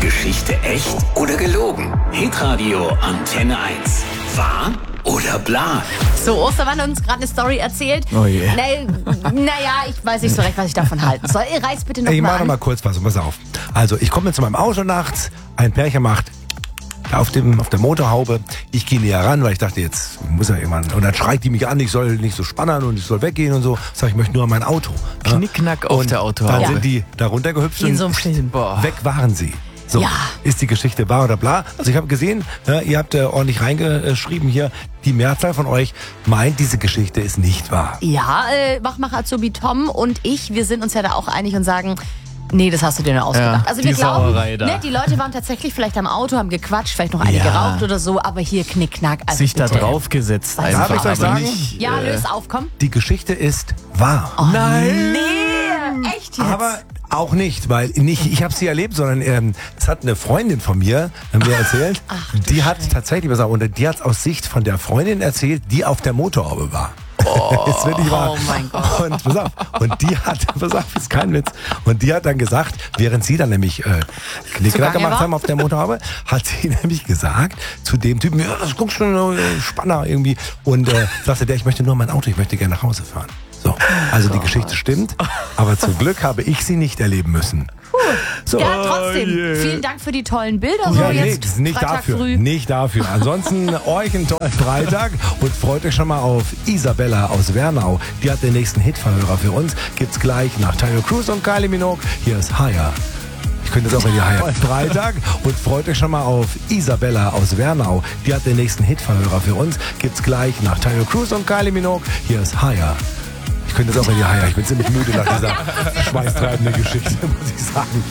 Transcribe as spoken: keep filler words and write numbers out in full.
Geschichte echt oder gelogen? Hitradio Antenne eins. Wahr oder bla? So, Ostermann hat uns gerade eine Story erzählt. Oh je. Na, naja, ich weiß nicht so recht, was ich davon halten soll. Ihr reißt bitte noch Ich mal mache an. mal kurz was, pass auf. Also, ich komme zu meinem Auto nachts, ein Pärchen macht auf, dem, auf der Motorhaube. Ich gehe näher ran, weil ich dachte, jetzt muss ja jemand. Und dann schreit die mich an, ich soll nicht so spannern und ich soll weggehen und so. Sag ich, möchte nur an mein Auto. Ja? Knickknack auf und der Autohaube. Dann sind die da runtergehüpft Wie in und so einem Film. Boah. weg waren sie. So, Ja. ist die Geschichte wahr oder bla? Also ich habe gesehen, ja, ihr habt äh, ordentlich reingeschrieben hier, die Mehrzahl von euch meint, diese Geschichte ist nicht wahr. Ja, äh, Machmacher Azubi Tom und ich, wir sind uns ja da auch einig und sagen, nee, das hast du dir nur ausgedacht. Ja, also die wir glauben, Sauerei da. ne, die Leute waren tatsächlich vielleicht am Auto, haben gequatscht, vielleicht noch eine Ja. geraucht oder so, aber hier Knickknack. Also Sich da bitte. drauf gesetzt Darf einfach. ich euch aber sagen? Nicht, Ja, äh, löst auf, komm. Die Geschichte ist wahr. Oh, Nein. Nee, echt jetzt? Aber auch nicht, weil nicht ich habe sie erlebt, sondern ähm, es hat eine Freundin von mir äh, mir erzählt. Ach, du die hat Scheiße. tatsächlich was und die hat aus Sicht von der Freundin erzählt, die auf der Motorhaube war. Oh, ist wirklich wahr. oh mein Gott. Und pass auf, und die hat, pass auf, ist kein Witz. Und die hat dann gesagt, während sie dann nämlich äh, Knickknack Zugange gemacht war? haben auf der Motorhaube, hat sie nämlich gesagt zu dem Typen, ja, das guckst du äh, Spanner irgendwie. Und äh, sagte der, ich möchte nur mein Auto, ich möchte gerne nach Hause fahren. So, also die Geschichte stimmt, aber zum Glück habe ich sie nicht erleben müssen. So. Ja, trotzdem. je. Vielen Dank für die tollen Bilder. So Ja, nee, jetzt das ist nicht Freitag dafür. früh. Nicht dafür. Ansonsten euch einen tollen Freitag und freut euch schon mal auf Isabella aus Wernau. Die hat den nächsten Hitverhörer für uns. Gibt's gleich nach Tayo Cruz und Kylie Minogue. Hier ist Higher. Ich könnte jetzt auch mal die Higher. Freitag und freut euch schon mal auf Isabella aus Wernau. Die hat den nächsten Hitverhörer für uns. Gibt's gleich nach Tayo Cruz und Kylie Minogue. Hier ist Higher. Ich könnte jetzt auch mal die Higher. Ich bin ziemlich müde nach dieser schweißtreibenden Geschichte, muss ich sagen.